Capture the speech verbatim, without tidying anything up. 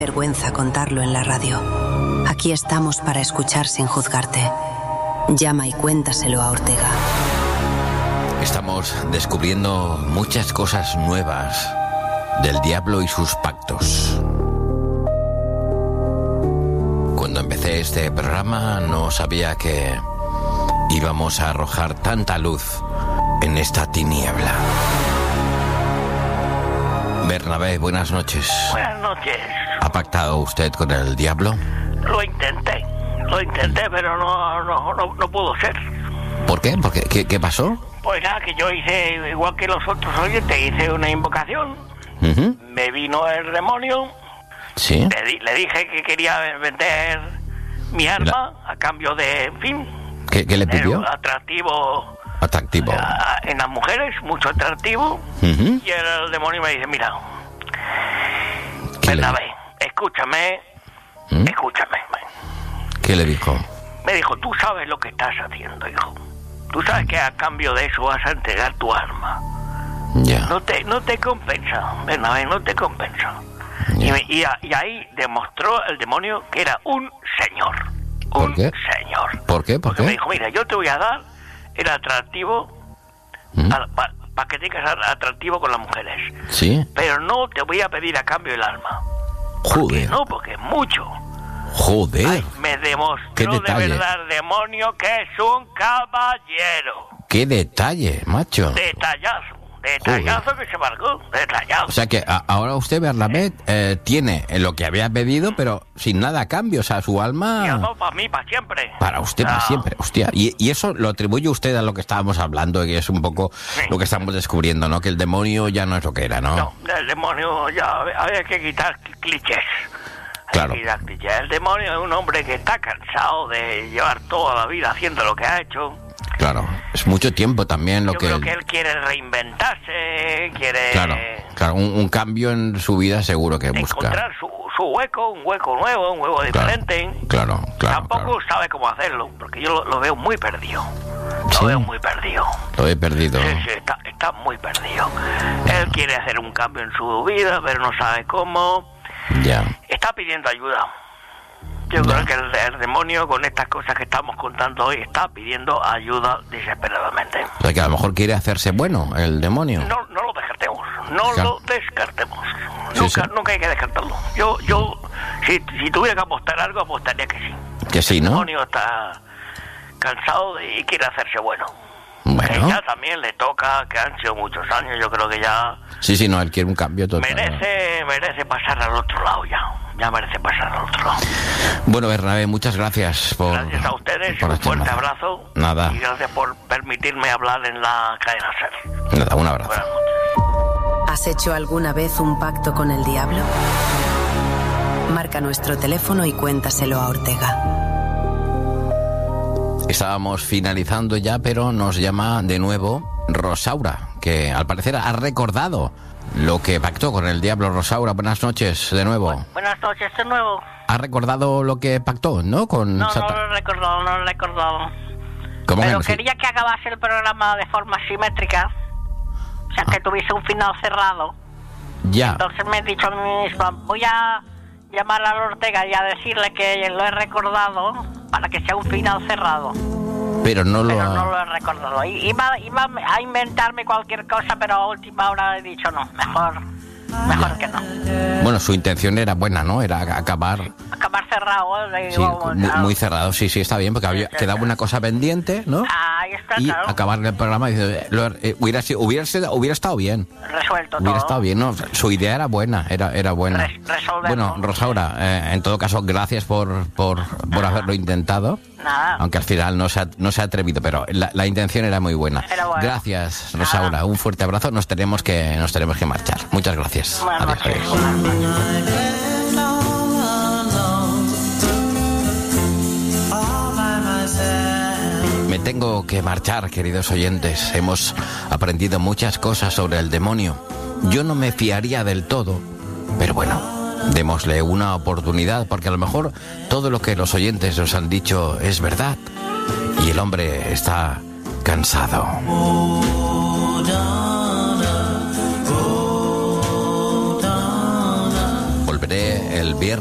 Vergüenza contarlo en la radio. Aquí estamos para escuchar sin juzgarte. Llama y cuéntaselo a Ortega. Estamos descubriendo muchas cosas nuevas del diablo y sus pactos. Cuando empecé este programa no sabía que íbamos a arrojar tanta luz en esta tiniebla. Bernabé, buenas noches. Buenas noches. ¿Ha pactado usted con el diablo? Lo intenté, lo intenté, pero no, no, no, no pudo ser. ¿Por qué? ¿Por qué? ¿Qué, qué pasó? Pues nada, que yo hice, igual que los otros oyentes, hice una invocación. Uh-huh. Me vino el demonio. Sí. Le, di, le dije que quería vender mi arma La... a cambio de, en fin... ¿Qué, qué le pidió? Atractivo... Atractivo. A, en las mujeres, mucho atractivo. Uh-huh. Y el, el demonio me dice, mira... Bernabé, escúchame, ¿Mm? escúchame. ¿Qué le dijo? Me dijo, tú sabes lo que estás haciendo, hijo. Tú sabes que a cambio de eso vas a entregar tu arma. Ya. No te, no te compensa, Bernabé, no te compensa. Y, me, y, a, y ahí demostró el demonio que era un señor. ¿Por un qué? señor. ¿Por qué? ¿Por Porque qué? me dijo, mira, yo te voy a dar el atractivo ¿Mm? para pa que tengas atractivo con las mujeres. Sí. Pero no te voy a pedir a cambio el arma. Joder. No, porque es mucho. Joder. Ay, me demostró de verdad el demonio que es un caballero. ¡Qué detalle, macho! Detallazo, detallazo Joder. Que se marcó, detallazo. O sea que a, ahora usted, Bernabé, eh, tiene lo que había pedido, pero sin nada a cambio. O sea, su alma... Mi alma para mí, para siempre. Para usted, para ah. siempre. Hostia, y, y eso lo atribuye usted a lo que estábamos hablando, que es un poco sí. lo que estamos descubriendo, ¿no? Que el demonio ya no es lo que era, ¿no? No, el demonio ya había que quitar clichés. Claro. El demonio es un hombre que está cansado de llevar toda la vida haciendo lo que ha hecho. Claro, es mucho tiempo también lo Yo que... creo él... que él quiere reinventarse, quiere... Claro, claro, un, un cambio en su vida seguro que busca. Encontrar su, su hueco, un hueco nuevo, un hueco diferente. Claro, claro, claro. Tampoco claro. sabe cómo hacerlo, porque yo lo, lo veo muy perdido. Lo ¿Sí? veo muy perdido. Lo he perdido. Sí, sí, está, está muy perdido. Él quiere hacer un cambio en su vida, pero no sabe cómo. Ya. Está pidiendo ayuda. Yo ya. creo que el, el demonio, con estas cosas que estamos contando hoy, está pidiendo ayuda desesperadamente. O sea, que a lo mejor quiere hacerse bueno, el demonio. No, no lo descartemos, no claro. lo descartemos. Sí, nunca, sí. nunca hay que descartarlo. Yo, yo, si, si tuviera que apostar algo, apostaría que sí. Que sí, ¿no? El demonio está cansado de, y quiere hacerse bueno. Bueno. Que ya también le toca, que han sido muchos años, yo creo que ya... Sí, sí, no, él quiere un cambio total. Merece, merece pasar al otro lado ya. Ya merece pasar al otro lado. Bueno, Bernabé, muchas gracias por... Gracias a ustedes, por un este fuerte tema. abrazo. Nada. Y gracias por permitirme hablar en la cadena SER. Nada, un abrazo. Buenas noches. ¿Has hecho alguna vez un pacto con el diablo? Marca nuestro teléfono y cuéntaselo a Ortega. Estábamos finalizando ya, pero nos llama de nuevo Rosaura, que al parecer ha recordado lo que pactó con el diablo. Rosaura, buenas noches de nuevo. Bu- buenas noches de nuevo. ¿Ha recordado lo que pactó, no? Con No, Satan. no lo he recordado, no lo he recordado. ¿Cómo Pero que no? quería que acabase el programa de forma simétrica. O sea, que Ah. tuviese un final cerrado. Ya. Entonces me he dicho a mí misma, voy a llamar a Ortega y a decirle que lo he recordado para que sea un final cerrado. Pero no lo Pero ha... no lo he recordado. I- Iba, iba a inventarme cualquier cosa, pero a última hora he dicho no, mejor, mejor que no. Bueno, su intención era buena, ¿no? Era acabar... Acabar cerrado. ¿eh? Sí, Digo, muy, claro. muy cerrado, sí, sí, está bien, porque había, Sí, sí, quedaba sí. una cosa pendiente, ¿no? Ahí está, Y claro. acabar el programa diciendo, eh, lo- eh, hubiera, sido- hubiera, sido- hubiera estado bien. Resuelto Hubiera todo. estado bien, ¿no? Su idea era buena, era, era buena. Res- resolverlo. Bueno, Rosaura, eh, en todo caso, gracias por, por, por haberlo intentado. Nada. Aunque al final no se ha, no se ha atrevido, pero la, la intención era muy buena. Era buena. Gracias, Rosaura. Nada. Un fuerte abrazo. Nos tenemos que, nos tenemos que marchar. Muchas gracias. Buenas Adiós, noches. adiós. Buenas noches. Me tengo que marchar, queridos oyentes. Hemos aprendido muchas cosas sobre el demonio. Yo no me fiaría del todo, pero bueno, démosle una oportunidad, porque a lo mejor todo lo que los oyentes nos han dicho es verdad y el hombre está cansado. Volveré el el viernes